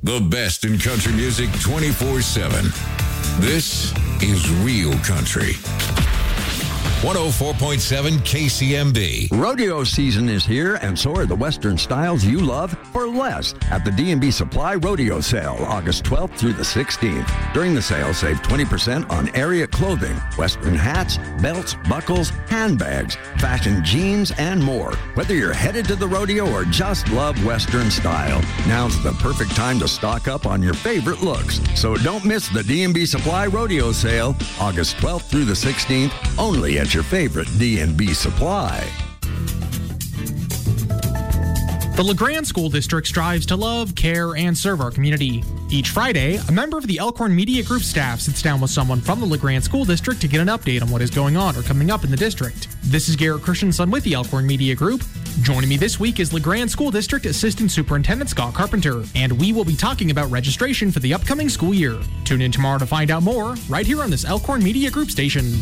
The best in country music 24/7. This is Real Country. 104.7 KCMB. Rodeo season is here, and so are the Western styles you love for less at the D&B Supply Rodeo Sale, August 12th through the 16th. During the sale, save 20% on area clothing, Western hats, belts, buckles, handbags, fashion jeans, and more. Whether you're headed to the rodeo or just love Western style, now's the perfect time to stock up on your favorite looks. So don't miss the D&B Supply Rodeo Sale, August 12th through the 16th, only at your favorite D&B Supply. The LeGrand School District strives to love, care, and serve our community. Each Friday, a member of the Elkhorn Media Group staff sits down with someone from the LeGrand School District to get an update on what is going on or coming up in the district. This is Garrett Christensen with the Elkhorn Media Group. Joining me this week is LeGrand School District Assistant Superintendent Scott Carpenter, and we will be talking about registration for the upcoming school year. Tune in tomorrow to find out more, right here on this Elkhorn Media Group station.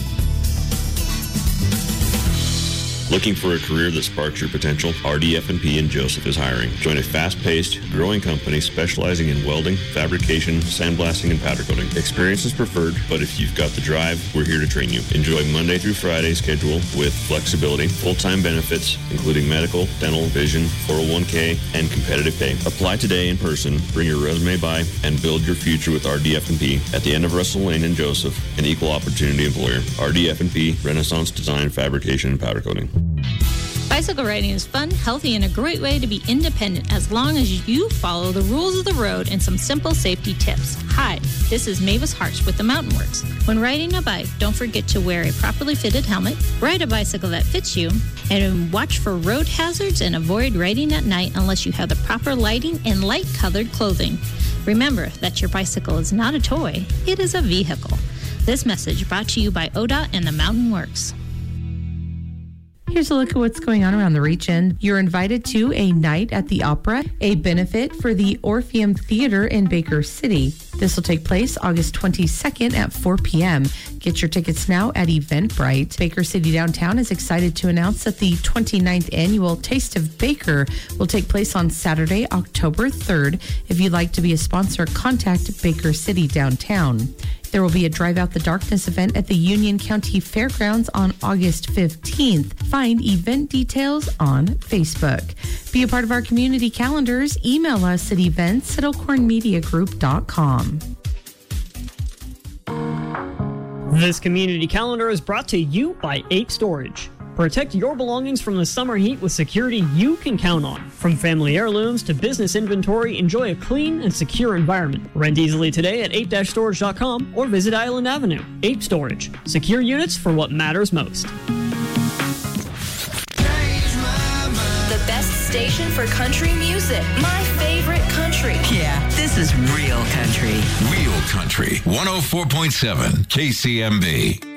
Looking for a career that sparks your potential? RDF&P in Joseph is hiring. Join a fast-paced, growing company specializing in welding, fabrication, sandblasting, and powder coating. Experience is preferred, but if you've got the drive, we're here to train you. Enjoy Monday through Friday schedule with flexibility, full-time benefits, including medical, dental, vision, 401k, and competitive pay. Apply today in person, bring your resume by, and build your future with RDF&P at the end of Russell Lane in Joseph, an equal opportunity employer. RDF&P, Renaissance Design, Fabrication, and Powder Coating. Bicycle riding is fun, healthy, and a great way to be independent as long as you follow the rules of the road and some simple safety tips. Hi, this is Mavis Harsh with the Mountain Works. When riding a bike, don't forget to wear a properly fitted helmet, ride a bicycle that fits you, and watch for road hazards and avoid riding at night unless you have the proper lighting and light-colored clothing. Remember that your bicycle is not a toy, it is a vehicle. This message brought to you by ODOT and the Mountain Works. Here's a look at what's going on around the region. You're invited to a night at the Opera, a benefit for the Orpheum Theater in Baker City. This will take place August 22nd at 4 p.m. Get your tickets now at Eventbrite. Baker City Downtown is excited to announce that the 29th annual Taste of Baker will take place on Saturday, October 3rd. If you'd like to be a sponsor, contact Baker City Downtown. There will be a Drive Out the Darkness event at the Union County Fairgrounds on August 15th. Find event details on Facebook. Be a part of our community calendars. Email us at events@elkhornmediagroup.com. This community calendar is brought to you by Ape Storage. Protect your belongings from the summer heat with security you can count on. From family heirlooms to business inventory, enjoy a clean and secure environment. Rent easily today at ape-storage.com or visit Island Avenue. Ape Storage. Secure units for what matters most. The best station for country music. My favorite country. Yeah, this is Real Country. Real Country. 104.7 KCMB.